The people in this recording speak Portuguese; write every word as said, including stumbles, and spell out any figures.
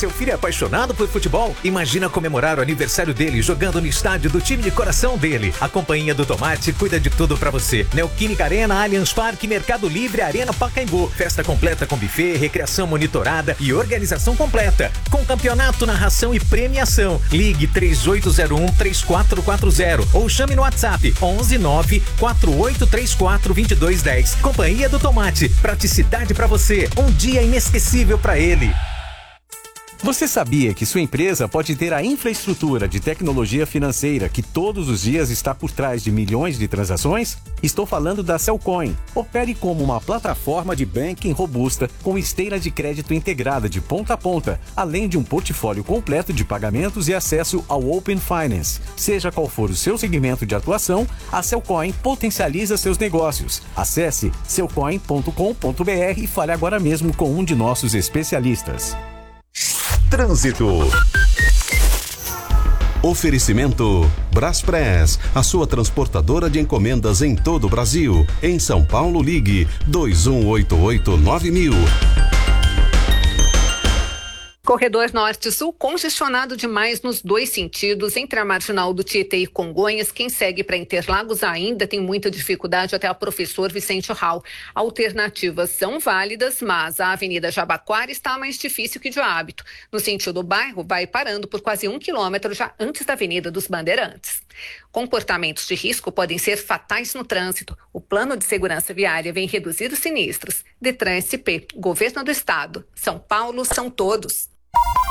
Seu filho é apaixonado por futebol? Imagina comemorar o aniversário dele jogando no estádio do time de coração dele. A Companhia do Tomate cuida de tudo pra você. Neoquímica Arena, Allianz Parque, Mercado Livre, Arena Pacaembu. Festa completa com buffet, recreação monitorada e organização completa. Com campeonato, narração e premiação. Ligue três oito zero um, três quatro quatro zero ou chame no WhatsApp onze nove quatro oito três quatro dois dois um zero. Companhia do Tomate. Praticidade pra você. Um dia inesquecível pra ele. Você sabia que sua empresa pode ter a infraestrutura de tecnologia financeira que todos os dias está por trás de milhões de transações? Estou falando da Cellcoin. Opere como uma plataforma de banking robusta com esteira de crédito integrada de ponta a ponta, além de um portfólio completo de pagamentos e acesso ao Open Finance. Seja qual for o seu segmento de atuação, a Cellcoin potencializa seus negócios. Acesse cellcoin ponto com ponto br e fale agora mesmo com um de nossos especialistas. Trânsito. Oferecimento Braspress, a sua transportadora de encomendas em todo o Brasil. Em São Paulo, ligue dois um oito oito nove mil. Corredor Norte-Sul congestionado demais nos dois sentidos, entre a Marginal do Tietê e Congonhas. Quem segue para Interlagos ainda tem muita dificuldade até a Professor Vicente Hall. Alternativas são válidas, mas a Avenida Jabaquara está mais difícil que de hábito. No sentido do bairro, vai parando por quase um quilômetro já antes da Avenida dos Bandeirantes. Comportamentos de risco podem ser fatais no trânsito. O Plano de Segurança Viária vem reduzir os sinistros. Detran S P, Governo do Estado. São Paulo são todos.